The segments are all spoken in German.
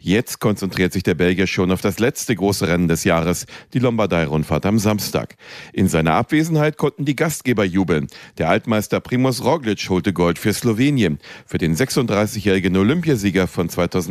Jetzt konzentriert sich der Belgier schon auf das letzte große Rennen des Jahres, die Lombardei-Rundfahrt am Samstag. In seiner Abwesenheit konnten die Gastgeber jubeln. Der Altmeister Primož Roglič holte Gold für Slowenien. Für den 36-jährigen Olympiasieger von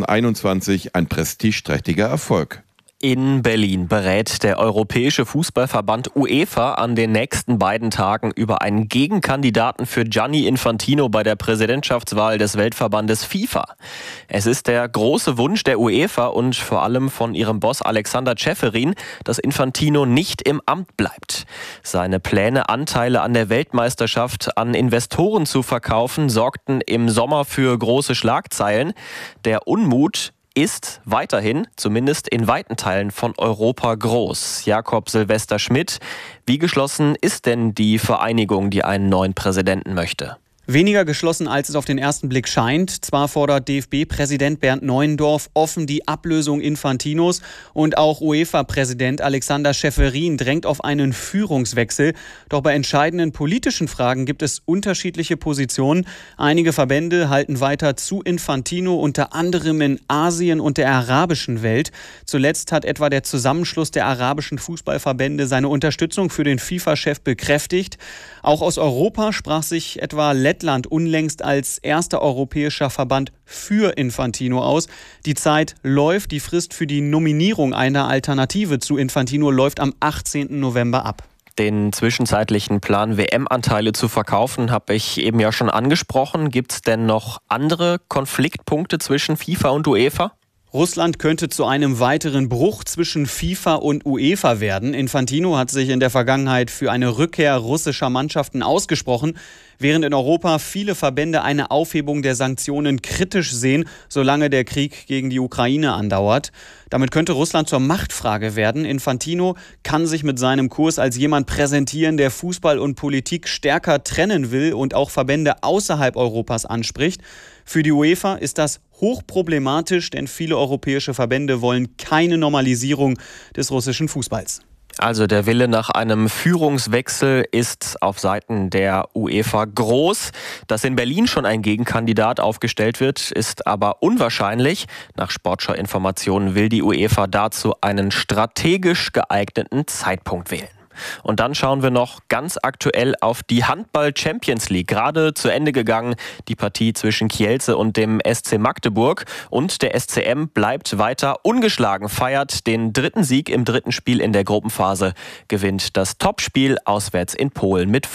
2021 ein prestigeträchtiger Erfolg. In Berlin berät der Europäische Fußballverband UEFA an den nächsten beiden Tagen über einen Gegenkandidaten für Gianni Infantino bei der Präsidentschaftswahl des Weltverbandes FIFA. Es ist der große Wunsch der UEFA und vor allem von ihrem Boss Alexander Ceferin, dass Infantino nicht im Amt bleibt. Seine Pläne, Anteile an der Weltmeisterschaft an Investoren zu verkaufen, sorgten im Sommer für große Schlagzeilen. Der Unmut ist weiterhin, zumindest in weiten Teilen von Europa, groß. Jakob Silvester Schmidt, wie geschlossen ist denn die Vereinigung, die einen neuen Präsidenten möchte? Weniger geschlossen, als es auf den ersten Blick scheint. Zwar fordert DFB-Präsident Bernd Neuendorf offen die Ablösung Infantinos und auch UEFA-Präsident Alexander Ceferin drängt auf einen Führungswechsel. Doch bei entscheidenden politischen Fragen gibt es unterschiedliche Positionen. Einige Verbände halten weiter zu Infantino, unter anderem in Asien und der arabischen Welt. Zuletzt hat etwa der Zusammenschluss der arabischen Fußballverbände seine Unterstützung für den FIFA-Chef bekräftigt. Auch aus Europa sprach sich etwa Lettland unlängst als erster europäischer Verband für Infantino aus. Die Zeit läuft, die Frist für die Nominierung einer Alternative zu Infantino läuft am 18. November ab. Den zwischenzeitlichen Plan, WM-Anteile zu verkaufen, habe ich eben ja schon angesprochen. Gibt es denn noch andere Konfliktpunkte zwischen FIFA und UEFA? Russland könnte zu einem weiteren Bruch zwischen FIFA und UEFA werden. Infantino hat sich in der Vergangenheit für eine Rückkehr russischer Mannschaften ausgesprochen, während in Europa viele Verbände eine Aufhebung der Sanktionen kritisch sehen, solange der Krieg gegen die Ukraine andauert. Damit könnte Russland zur Machtfrage werden. Infantino kann sich mit seinem Kurs als jemand präsentieren, der Fußball und Politik stärker trennen will und auch Verbände außerhalb Europas anspricht. Für die UEFA ist das hochproblematisch, denn viele europäische Verbände wollen keine Normalisierung des russischen Fußballs. Also der Wille nach einem Führungswechsel ist auf Seiten der UEFA groß. Dass in Berlin schon ein Gegenkandidat aufgestellt wird, ist aber unwahrscheinlich. Nach Sportschau-Informationen will die UEFA dazu einen strategisch geeigneten Zeitpunkt wählen. Und dann schauen wir noch ganz aktuell auf die Handball-Champions League. Gerade zu Ende gegangen, die Partie zwischen Kielce und dem SC Magdeburg. Und der SCM bleibt weiter ungeschlagen, feiert den dritten Sieg im dritten Spiel in der Gruppenphase, gewinnt das Topspiel auswärts in Polen mit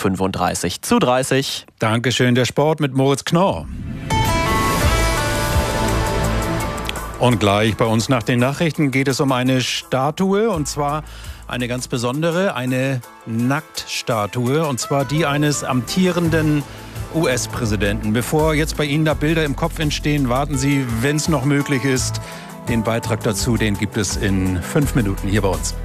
35:30. Dankeschön, der Sport mit Moritz Knorr. Und gleich bei uns nach den Nachrichten geht es um eine Statue, und zwar eine ganz besondere, eine Nacktstatue, und zwar die eines amtierenden US-Präsidenten. Bevor jetzt bei Ihnen da Bilder im Kopf entstehen, warten Sie, wenn es noch möglich ist. Den Beitrag dazu, den gibt es in 5 Minuten hier bei uns.